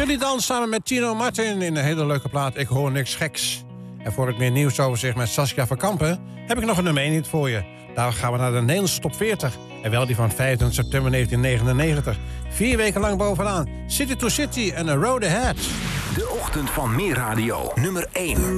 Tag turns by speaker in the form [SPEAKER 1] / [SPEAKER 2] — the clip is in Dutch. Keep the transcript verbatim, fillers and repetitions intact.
[SPEAKER 1] Willy Dan samen met Tino Martin in een hele leuke plaat Ik Hoor Niks Geks. En voor het meer nieuwsoverzicht met Saskia van Kampen heb ik nog een nummer één hit voor je. Daar gaan we naar de Nederlandse top veertig. En wel die van vijfentwintig september negentien negenennegentig. Vier weken lang bovenaan. City to City en A Road Ahead.
[SPEAKER 2] De ochtend van Meer Radio, nummer één.